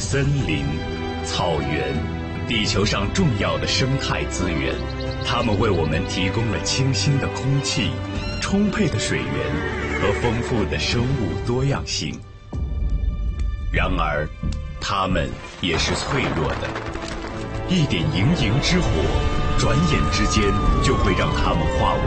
森林、草原，地球上重要的生态资源，它们为我们提供了清新的空气、充沛的水源和丰富的生物多样性。然而，它们也是脆弱的，一点营营之火，转眼之间就会让它们化为